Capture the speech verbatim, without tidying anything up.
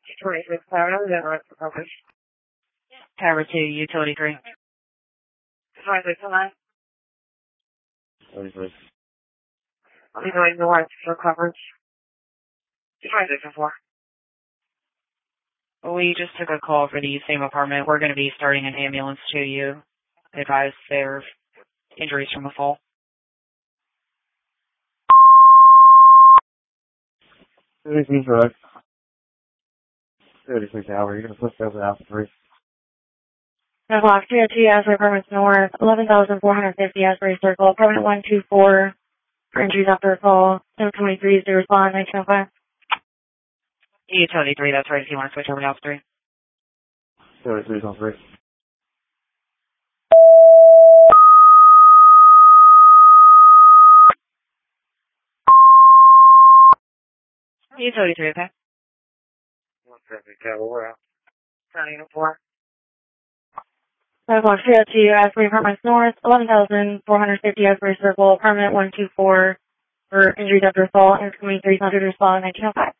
twenty-six Tower, then right for coverage. Tower two, utility three. twenty-six nine. twenty-six. I'll be going north for coverage. twenty-six and four. We just took a call for the same apartment. We're going to be starting an ambulance to you. Advise there injuries from the fall. thirty-six, right? thirty-six Tower, you're going to flip over out three. No block, three oh two Asbury Apartments North, eleven thousand four hundred fifty Asbury Circle, apartment one two four, for injuries after a fall, seven twenty-three is the respond, nineteen oh five. Utility three, that's right, if you want to switch over to Alpha three. thirty-three on three. Utility three, okay? one seventy Tower, we're out. nine oh four. No block, three oh two Asbury Apartments North, eleven thousand four hundred fifty Asbury Circle, apartment one two four, for injuries after a fall, and twenty-three hundred respond, nineteen oh five.